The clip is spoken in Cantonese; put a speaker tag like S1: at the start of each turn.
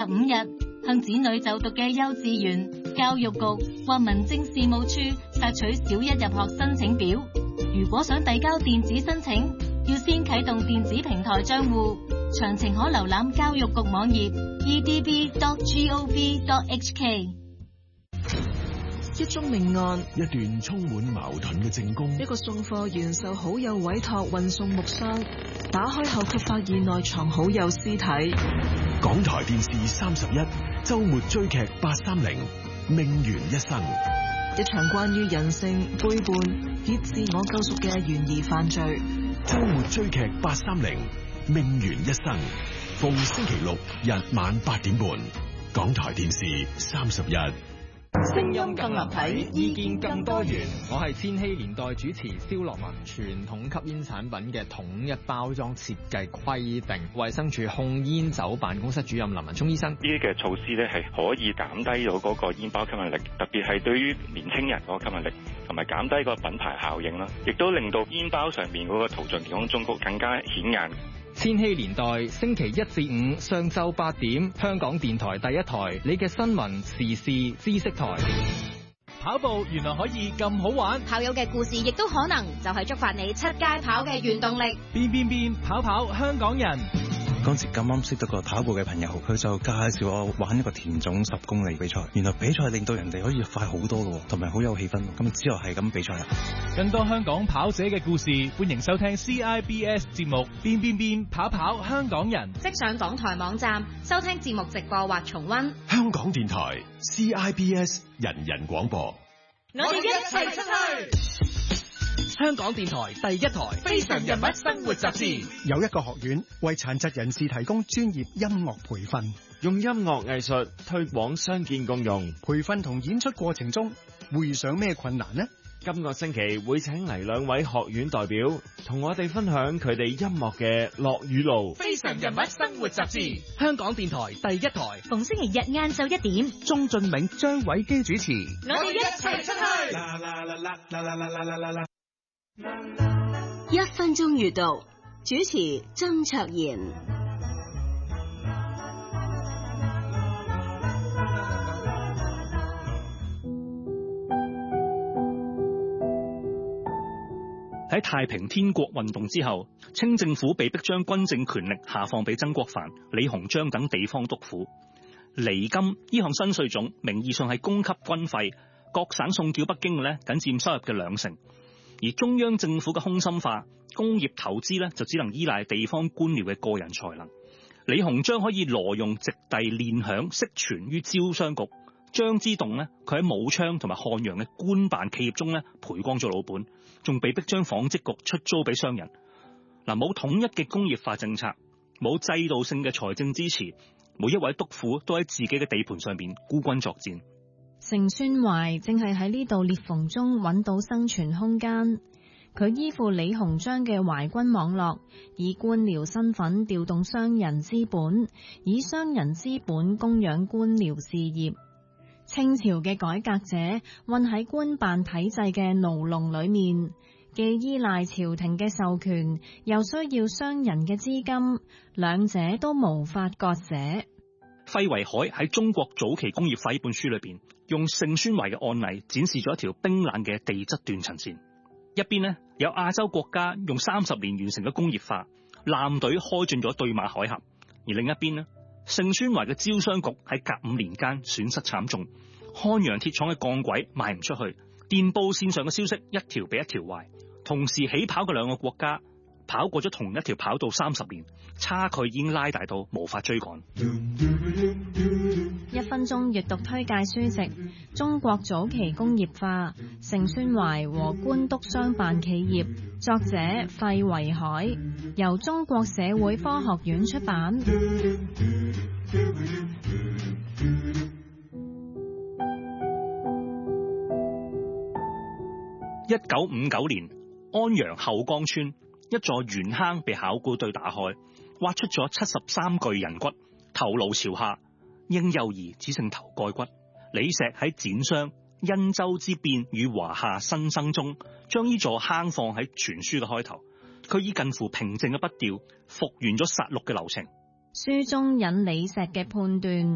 S1: 15日向子女就讀嘅幼稚園、教育局或民政事務處索取小一入學申請表。如果想遞交電子申請，要先啟動電子平台賬戶。詳情可瀏覽教育局網頁 edb.gov.hk。
S2: 一宗命案，
S3: 一段充滿矛盾嘅證供，
S2: 一個送貨員受好友委託運送木箱，打開後卻發現內藏好友屍體。
S3: 港台電視31周末追劇830命懸一生，
S2: 一場關於人性背叛以自我救贖嘅懸疑犯罪。
S3: 周末追劇830命懸一生，逢星期六日晚8點半，港台電視31。
S4: 聲音更立體，意見更多元。我係千禧年代主持蕭樂文。傳統吸煙產品嘅統一包裝設計規定，衛生署控煙酒辦公室主任林文聰醫生，
S5: 呢啲嘅措施咧係可以減低咗嗰個煙包吸引力，特別係對於年青人嗰個吸引力，同埋減低個品牌效應啦，亦都令到煙包上面嗰個圖像健康忠告更加顯眼。
S4: 千禧年代星期1至5上晝8點，香港電台第一台，你嘅新聞時事知識台。
S6: 跑步原來可以咁好玩，
S7: 跑友嘅故事亦都可能就係觸發你出街跑嘅原動力。
S6: 變跑香港人。
S8: 嗰時咁啱識到個跑步嘅朋友，佢就介紹我玩一個田總10公里比賽。原來比賽令到人哋可以快好多咯，同埋好有氣氛。咁之後係咁比賽啦。
S6: 更多香港跑者嘅故事，歡迎收聽 CIBS 節目變跑香港人。
S7: 即上港台網站收聽節目直播或重溫。
S3: 香港電台 CIBS 人人廣播，
S7: 我哋一齊出去。
S6: 香港電台第一台非常人物生活雜誌，
S9: 有一個學院為殘疾人士提供專業音樂培訓，
S10: 用音樂藝術推廣傷健共融。
S9: 培訓同演出過程中會遇上咩困難呢？
S10: 今個星期會請嚟2位學院代表，同我哋分享佢哋音樂嘅樂與怒。
S6: 非常人物生活雜誌，香港電台第一台，
S7: 逢星期日晏晝1點，
S9: 鍾俊銘、張偉基主持。
S7: 我哋一齊出去。1分鐘閱讀，主持曾卓賢。
S11: 喺太平天國運動之後，清政府被迫將軍政權力下放俾曾國藩、李鴻章等地方督府。厘金呢項新稅種名義上係供給軍費，各省送繳北京嘅咧僅佔收入嘅2成。而中央政府嘅空心化，工業投資咧就只能依賴地方官僚嘅個人才能。李鴻章可以挪用直隸練餉，悉存於招商局。張之洞咧，佢喺武昌同埋漢陽嘅官辦企業中咧賠光咗老本，仲被迫將紡織局出租俾商人。冇統一嘅工業化政策，冇制度性嘅財政支持，每一位督府都喺自己嘅地盤上邊孤軍作戰。
S12: 盛宣懷正係喺呢度裂縫中揾到生存空間。佢依附李鴻章嘅淮軍網絡，以官僚身份調動商人資本，以商人資本供養官僚事業。清朝嘅改革者混喺官辦體制嘅牢籠裏面，既依賴朝廷嘅授權，又需要商人嘅資金，兩者都無法割捨。
S11: 費維海喺《中國早期工業化》呢本書裏邊，用盛宣懷嘅案例展示咗一條冰冷嘅地質斷層線。一邊呢，有亞洲國家用30年完成咗工業化，艦隊開進咗對馬海峽；而另一邊呢，盛宣懷嘅招商局喺隔5年間損失慘重，漢陽鐵廠嘅鋼軌賣唔出去，電報線上嘅消息一條比一條壞。同時起跑嘅2個國家跑過咗同一條跑道30年，差距已經拉大到無法追趕。
S12: 1分鐘閱讀推介書籍《中國早期工業化：盛宣懷和官督商辦企業》，作者費維海，由中國社會科學院出版。
S11: 1959年，安陽後江村一座圓坑被考古隊打開，挖出咗73具人骨，頭顱朝下，嬰幼兒只剩頭蓋骨。李石喺剪傷殷周之變與華夏新生中，將呢座坑放喺全書嘅開頭。佢以近乎平靜嘅筆調復原咗殺戮嘅流程。
S12: 書中引李石嘅判斷。